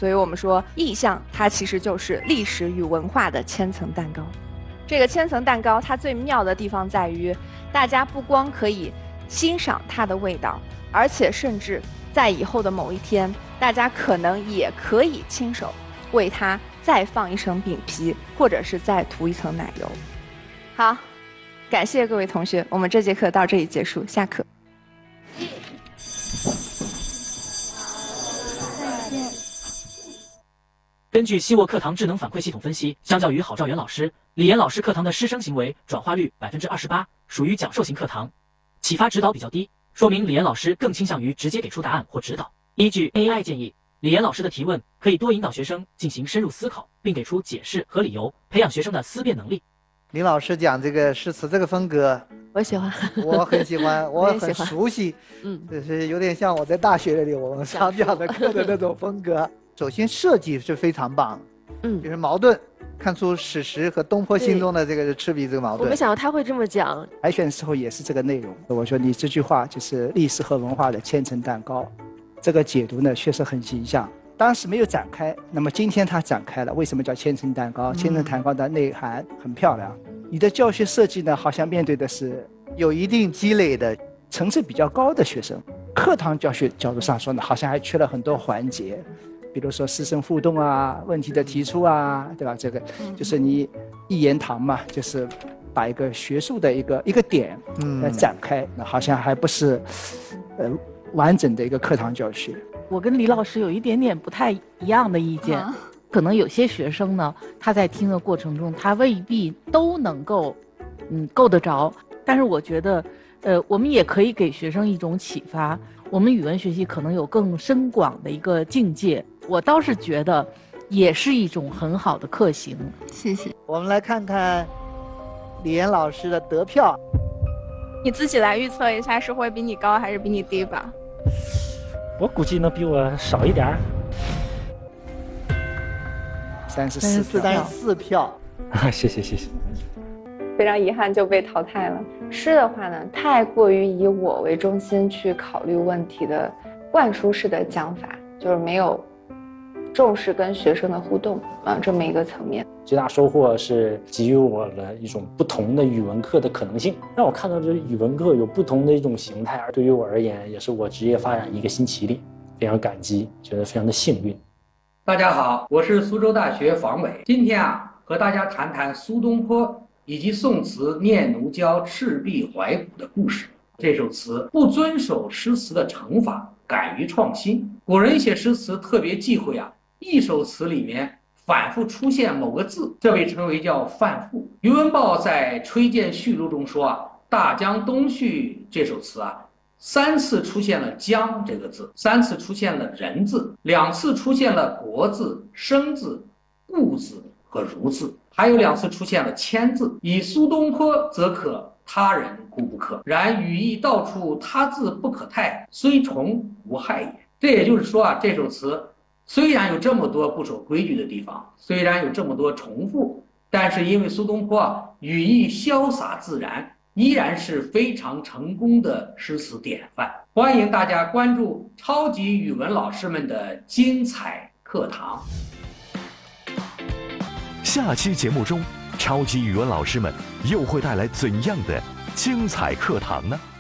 所以我们说意象它其实就是历史与文化的千层蛋糕。这个千层蛋糕它最妙的地方在于，大家不光可以欣赏它的味道，而且甚至在以后的某一天，大家可能也可以亲手为它再放一层饼皮，或者是再涂一层奶油。好，感谢各位同学，我们这节课到这里结束，下课。 根据希沃课堂智能反馈系统分析，相较于郝兆元老师、李岩老师课堂的师生行为转化率28%，属于讲授型课堂，启发指导比较低，说明李岩老师更倾向于直接给出答案或指导。依据 AI 建议，李岩老师的提问可以多引导学生进行深入思考，并给出解释和理由，培养学生的思辨能力。 林老师讲这个诗词这个风格， 我喜欢， 我很喜欢，我很熟悉，就是有点像我在大学里我们上讲的课的那种风格。首先设计是非常棒，就是矛盾，看出史实和东坡心中的这个赤壁这个矛盾。 我没想到他会这么讲。 海选的时候也是这个内容。我说你这句话就是历史和文化的千层蛋糕，这个解读呢确实很形象。当时没有展开，那么今天它展开了。为什么叫千层蛋糕？千层蛋糕的内涵很漂亮。你的教学设计呢，好像面对的是有一定积累的、 层次比较高的学生。课堂教学角度上说呢，好像还缺了很多环节。比如说师生互动啊，问题的提出啊，对吧？这个就是你一言堂嘛，就是把一个学术的一个点来展开，那好像还不是完整的一个课堂教学。 我跟李老师有一点点不太一样的意见，可能有些学生呢，他在听的过程中，他未必都能够够得着，但是我觉得我们也可以给学生一种启发。我们语文学习可能有更深广的一个境界，我倒是觉得也是一种很好的课型。 谢谢。 我们来看看李岩老师的得票， 你自己来预测一下，是会比你高还是比你低吧？ 我估计能比我少一点儿。 34票。 谢谢。 非常遗憾就被淘汰了。诗的话呢，太过于以我为中心去考虑问题的灌输式的讲法，就是没有重视跟学生的互动这么一个层面。 最大收获是给予我了一种不同的语文课的可能性，让我看到这语文课有不同的一种形态，而对于我而言，也是我职业发展一个新起点，非常感激，觉得非常的幸运。 大家好，我是苏州大学房伟，今天和大家谈谈苏东坡以及宋词《念奴娇·赤壁怀古》的故事。这首词不遵守诗词的成法，敢于创新。古人写诗词特别忌讳一首词里面反复出现某个字，这被称为叫反复。余文豹在《吹荐序录》中说大江东去》这首词3次出现了江这个字，3次出现了人字，2次出现了国字、生字、故字和如字，还有2次出现了签字。以苏东坡则可，他人故不可。然语意道出他字不可太，虽重无害也。这也就是说这首词虽然有这么多不守规矩的地方，虽然有这么多重复，但是因为苏东坡语意潇洒自然，依然是非常成功的诗词典范。欢迎大家关注超级语文老师们的精彩课堂。 下期节目中，超级语文老师们又会带来怎样的精彩课堂呢？